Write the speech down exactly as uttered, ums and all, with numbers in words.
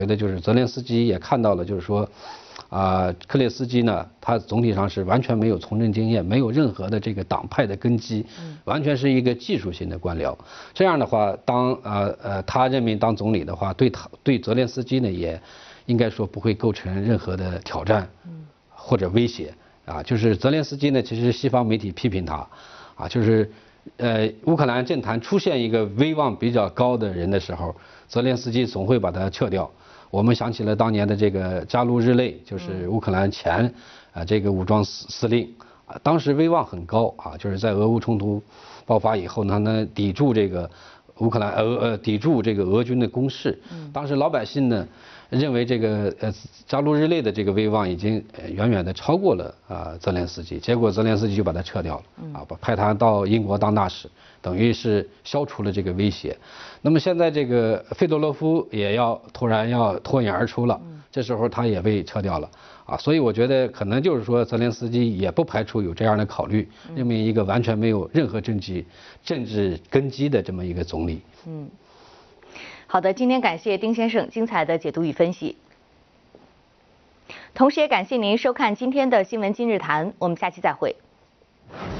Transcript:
觉得就是泽连斯基也看到了，就是说，啊，克列斯基呢，他总体上是完全没有从政经验，没有任何的这个党派的根基，完全是一个技术性的官僚。这样的话，当呃呃他任命当总理的话，对他对泽连斯基呢也应该说不会构成任何的挑战或者威胁啊。就是泽连斯基呢，其实西方媒体批评他，啊，就是呃乌克兰政坛出现一个威望比较高的人的时候，泽连斯基总会把他撤掉。我们想起了当年的这个扎卢日内，就是乌克兰前啊这个武装司司令啊，当时威望很高啊，就是在俄乌冲突爆发以后呢，呢抵住这个乌克兰俄呃抵住这个俄军的攻势。当时老百姓呢认为这个呃扎卢日内的这个威望已经远远的超过了啊泽连斯基，结果泽连斯基就把他撤掉了啊，把派他到英国当大使，等于是消除了这个威胁。那么现在这个费多罗夫也要突然要脱颖而出了，这时候他也被撤掉了啊，所以我觉得可能就是说泽连斯基也不排除有这样的考虑，任命一个完全没有任何政治政治根基的这么一个总理。 嗯，好的，今天感谢丁先生精彩的解读与分析，同时也感谢您收看今天的新闻今日谈，我们下期再会。